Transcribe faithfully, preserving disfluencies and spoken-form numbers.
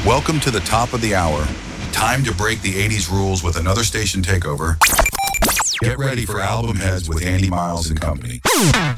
Welcome to the top of the hour. Time to break the eighties rules with another station takeover. Get ready for Album Heads with Andy Miles and company.